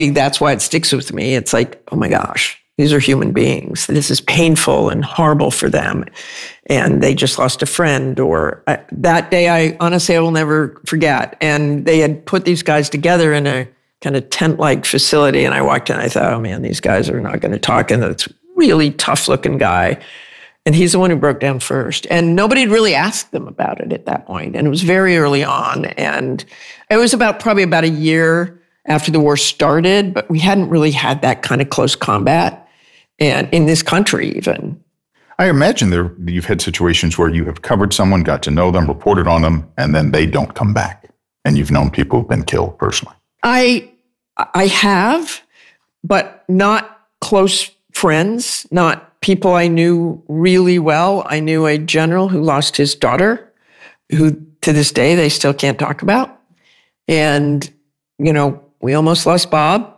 That's why it sticks with me. It's like, oh my gosh, these are human beings. This is painful and horrible for them. And they just lost a friend. Or that day, I will never forget. And they had put these guys together in a kind of tent-like facility. And I walked in, I thought, oh man, these guys are not going to talk. And it's really tough-looking guy. And he's the one who broke down first. And nobody had really asked them about it at that point. And it was very early on. And it was probably about a year after the war started, but we hadn't really had that kind of close combat, and in this country even. I imagine you've had situations where you have covered someone, got to know them, reported on them, and then they don't come back. And you've known people who've been killed personally. I have, but not close friends, not people I knew really well. I knew a general who lost his daughter, who to this day they still can't talk about. And, we almost lost Bob.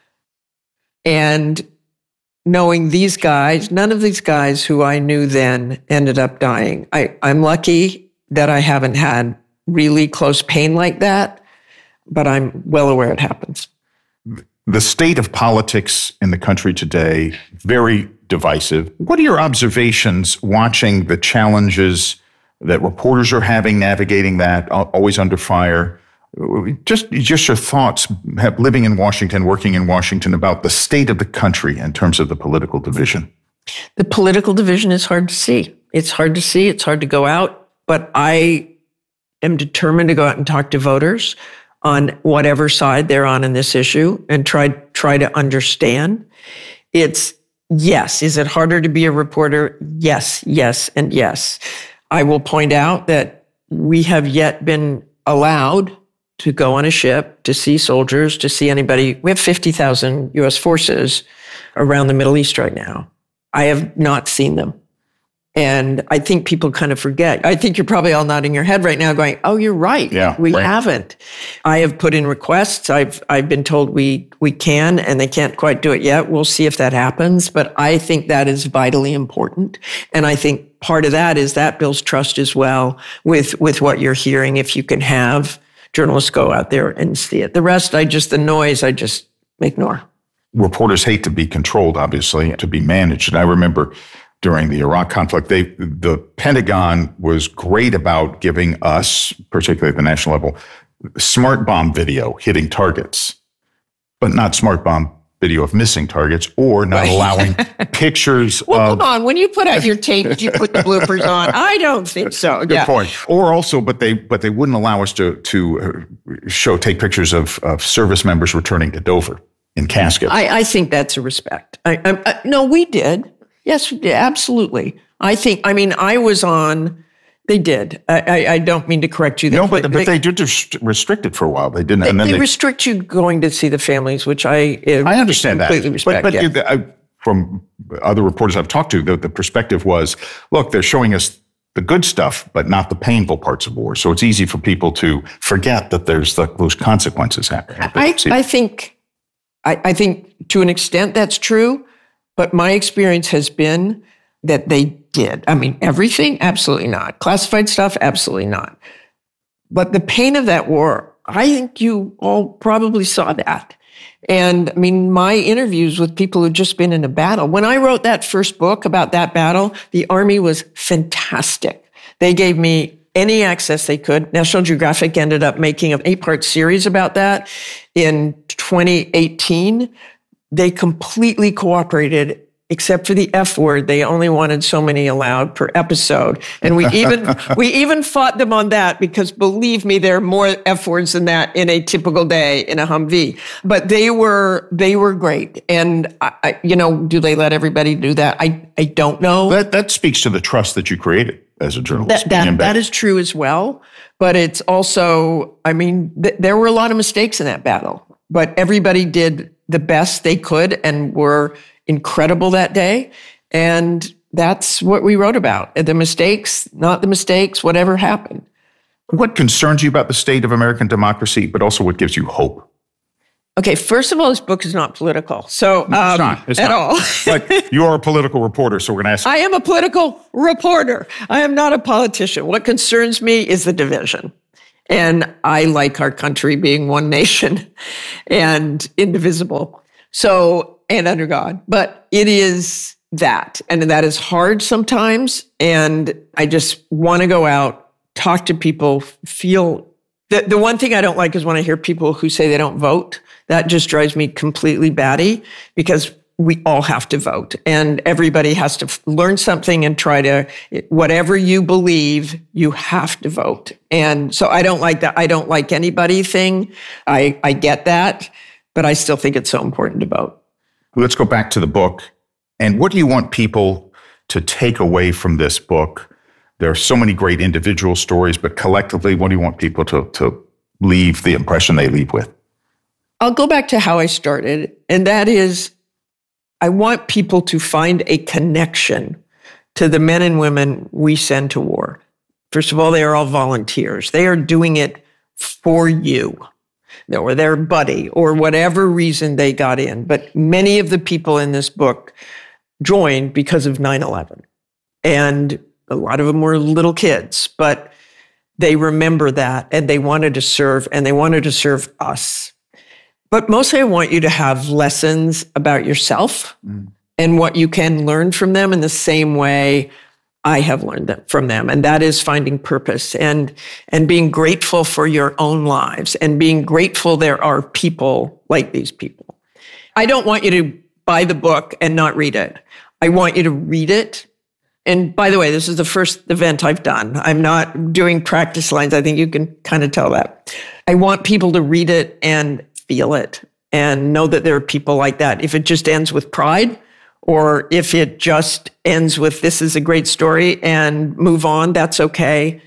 And knowing these guys, none of these guys who I knew then ended up dying. I'm lucky that I haven't had really close pain like that, but I'm well aware it happens. The state of politics in the country today, very divisive. What are your observations watching the challenges that reporters are having, navigating that, always under fire? Just your thoughts, living in Washington, working in Washington, about the state of the country in terms of the political division. The political division is hard to see. It's hard to see. It's hard to go out. But I am determined to go out and talk to voters on whatever side they're on in this issue and try to understand. It's yes. Is it harder to be a reporter? Yes, yes, and yes. I will point out that we have yet been allowed to go on a ship, to see soldiers, to see anybody. We have 50,000 U.S. forces around the Middle East right now. I have not seen them. And I think people kind of forget. I think you're probably all nodding your head right now going, oh, you're right. Yeah, we right. haven't. I have put in requests. I've been told we can, and they can't quite do it yet. We'll see if that happens. But I think that is vitally important. And I think part of that is that builds trust as well with what you're hearing. If you can have journalists go out there and see it. The rest, the noise, I just ignore. Reporters hate to be controlled, obviously, to be managed. And I remember during the Iraq conflict, the Pentagon was great about giving us, particularly at the national level, smart bomb video hitting targets, but not smart bomb video of missing targets, or not allowing pictures well, come on. When you put out your tape, did you put the bloopers on? I don't think so. Good point. Or also, but they wouldn't allow us to take pictures of service members returning to Dover in caskets. I think that's a respect. No, we did. Yes, absolutely. I was on. They did. I don't mean to correct you. No, but they did restrict it for a while. They didn't. And then they restrict you going to see the families, which I understand completely respect. But from other reporters I've talked to, the perspective was, look, they're showing us the good stuff, but not the painful parts of war. So it's easy for people to forget that there's those consequences happening. I think to an extent that's true, but my experience has been that they did. Everything? Absolutely not. Classified stuff? Absolutely not. But the pain of that war, I think you all probably saw that. And my interviews with people who'd just been in a battle. When I wrote that first book about that battle, the Army was fantastic. They gave me any access they could. National Geographic ended up making an 8-part series about that in 2018. They completely cooperated. Except for the F word, they only wanted so many allowed per episode. And we even fought them on that because, believe me, there are more F words than that in a typical day in a Humvee. But they were great. And do they let everybody do that? I don't know. That speaks to the trust that you created as a journalist. That is true as well. But it's also, there were a lot of mistakes in that battle, but everybody did the best they could and were incredible that day. And that's what we wrote about. The mistakes, not the mistakes, whatever happened. What concerns you about the state of American democracy, but also what gives you hope? Okay, first of all, this book is not political. So, it's not. All. But you are a political reporter, so we're going to ask. I am a political reporter. I am not a politician. What concerns me is the division. And I like our country being one nation and indivisible. So, and under God. But it is that. And that is hard sometimes. And I just want to go out, talk to people, feel. The one thing I don't like is when I hear people who say they don't vote. That just drives me completely batty, because we all have to vote, and everybody has to learn something and try to, whatever you believe, you have to vote. And so I don't like that. I don't like anybody thing. I get that, but I still think it's so important to vote. Let's go back to the book. And what do you want people to take away from this book? There are so many great individual stories, but collectively, what do you want people to leave the impression they leave with? I'll go back to how I started, and that is, I want people to find a connection to the men and women we send to war. First of all, they are all volunteers. They are doing it for you, or their buddy, or whatever reason they got in. But many of the people in this book joined because of 9/11. And a lot of them were little kids, but they remember that, and they wanted to serve, and they wanted to serve us. But mostly I want you to have lessons about yourself and what you can learn from them in the same way I have learned from them. And that is finding purpose and being grateful for your own lives, and being grateful there are people like these people. I don't want you to buy the book and not read it. I want you to read it. And by the way, this is the first event I've done. I'm not doing practice lines. I think you can kind of tell that. I want people to read it and feel it and know that there are people like that. If it just ends with pride, or if it just ends with this is a great story and move on, that's okay.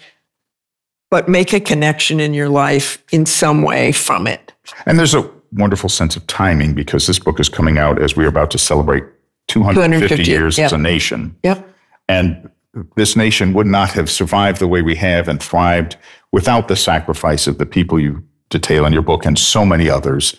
But make a connection in your life in some way from it. And there's a wonderful sense of timing, because this book is coming out as we're about to celebrate 250 years as a nation. Yep. And this nation would not have survived the way we have and thrived without the sacrifice of the people you detail in your book and so many others.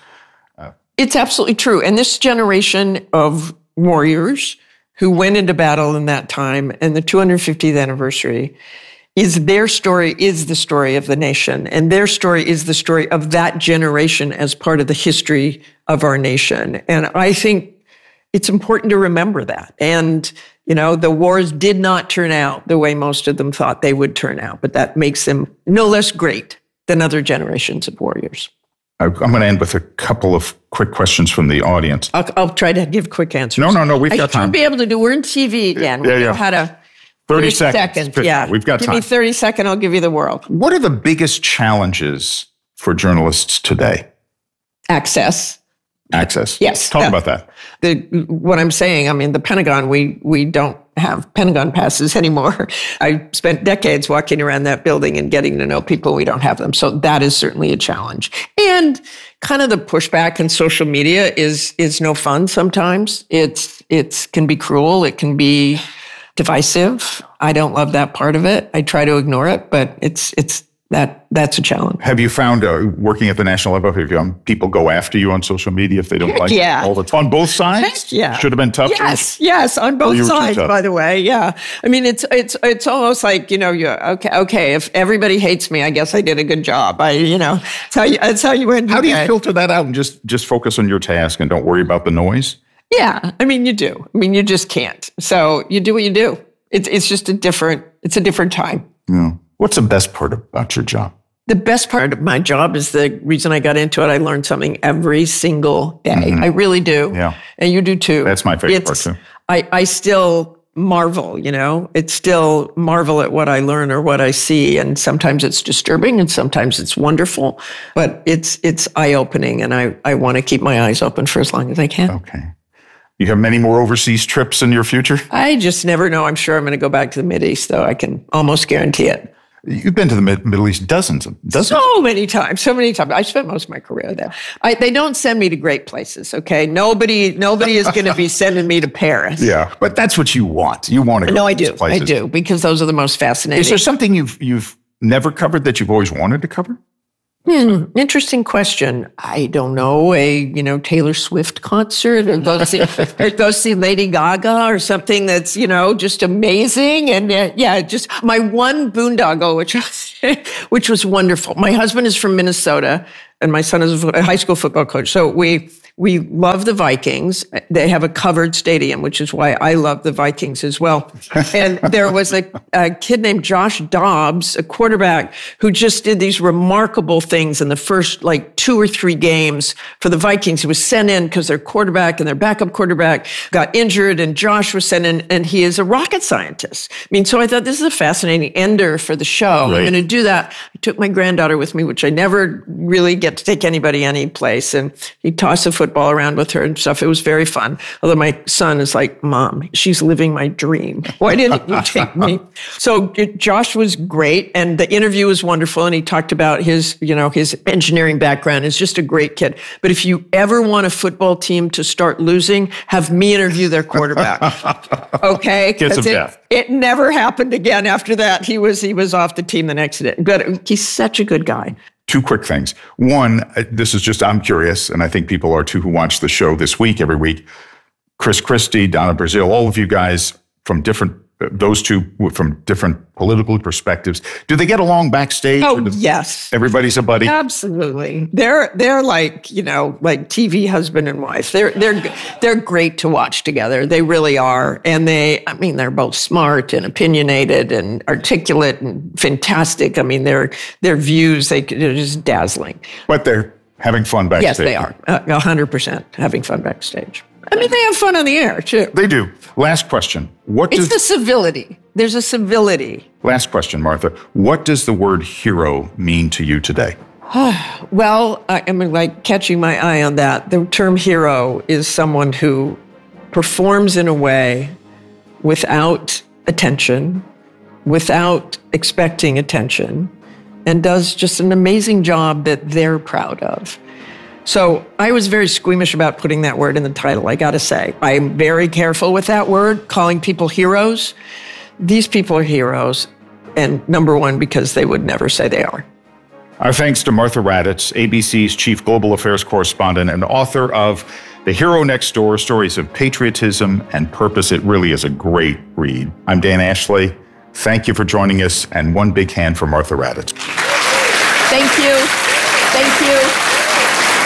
It's absolutely true. And this generation of warriors who went into battle in that time, and the 250th anniversary, is their story is the story of the nation. And their story is the story of that generation as part of the history of our nation. And I think it's important to remember that. And, you know, the wars did not turn out the way most of them thought they would turn out, but that makes them no less great than other generations of warriors. I'm going to end with a couple of quick questions from the audience. I'll try to give quick answers. No, we've got time. I should be able to do, we're in TV again. Yeah. How to 30 seconds. Yeah. We've got time. time. Give me 30 seconds, I'll give you the world. What are the biggest challenges for journalists today? Access. Yes. Talk about that. What I'm saying, I mean, the Pentagon, we don't have Pentagon passes anymore. I spent decades walking around that building and getting to know people. We don't have them. So that is certainly a challenge. And kind of the pushback in social media is no fun sometimes. It can be cruel. It can be divisive. I don't love that part of it. I try to ignore it, but that's a challenge. Have you found, working at the national level, people go after you on social media if they don't like it all the time? On both sides? Yeah. Should have been tougher? Yes, on both sides, by the way. Yeah. I mean, it's almost like, okay, if everybody hates me, I guess I did a good job. That's how you end. How do you filter that out and just focus on your task and don't worry about the noise? Yeah. I mean, you do. I mean, you just can't. So you do what you do. It's just a different time. Yeah. What's the best part about your job? The best part of my job is the reason I got into it. I learned something every single day. Mm-hmm. I really do. Yeah. And you do too. That's my favorite part too. I still marvel, it's still marvel at what I learn or what I see. And sometimes it's disturbing and sometimes it's wonderful, but it's eye-opening. And I want to keep my eyes open for as long as I can. Okay. You have many more overseas trips in your future? I just never know. I'm sure I'm going to go back to the Mideast, though. I can almost guarantee it. You've been to the Middle East dozens. So many times. I spent most of my career there. They don't send me to great places, okay? Nobody is going to be sending me to Paris. Yeah, but that's what you want. You want to go to these places. I do, because those are the most fascinating. Is there something you've never covered that you've always wanted to cover? Interesting question. I don't know, Taylor Swift concert or go see Lady Gaga or something that's, just amazing. And just my one boondoggle, which was wonderful. My husband is from Minnesota and my son is a high school football coach. So we love the Vikings. They have a covered stadium, which is why I love the Vikings as well. And there was a kid named Josh Dobbs, a quarterback, who just did these remarkable things in the first 2 or 3 games for the Vikings. He was sent in because their quarterback and their backup quarterback got injured, and Josh was sent in, and he is a rocket scientist. So I thought this is a fascinating ender for the show. Right. I'm going to do that. I took my granddaughter with me, which I never really get to take anybody any place, and he tossed a football around with her and stuff. It was very fun. Although my son is like, Mom, she's living my dream. Why didn't you take me? So Josh was great. And the interview was wonderful. And he talked about his engineering background. He's just a great kid. But if you ever want a football team to start losing, have me interview their quarterback. Okay? Kiss of death. It never happened again after that. He was off the team the next day. But he's such a good guy. 2 quick things. One, this is just, I'm curious, and I think people are too who watch the show this week, every week. Chris Christie, Donna Brazile, all of you guys from those two from different political perspectives. Do they get along backstage? Oh, yes. Everybody's a buddy? Absolutely. They're like TV husband and wife. They're great to watch together. They really are. And they're both smart and opinionated and articulate and fantastic. Their views, they're just dazzling. But they're having fun backstage. Yes, they are. 100% having fun backstage. They have fun on the air, too. They do. Last question. It's the civility. There's a civility. Last question, Martha. What does the word hero mean to you today? Well, I'm catching my eye on that. The term hero is someone who performs in a way without attention, without expecting attention, and does just an amazing job that they're proud of. So I was very squeamish about putting that word in the title, I got to say. I'm very careful with that word, calling people heroes. These people are heroes, and number one, because they would never say they are. Our thanks to Martha Raddatz, ABC's Chief Global Affairs Correspondent and author of The Hero Next Door, Stories of Patriotism and Purpose. It really is a great read. I'm Dan Ashley. Thank you for joining us, and one big hand for Martha Raddatz. Thank you. Thank you.